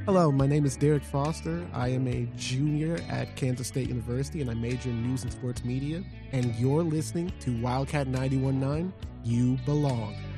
Hello, my name is Derek Foster. I am a junior at Kansas State University and I major in news and sports media. And you're listening to Wildcat 91.9. You belong.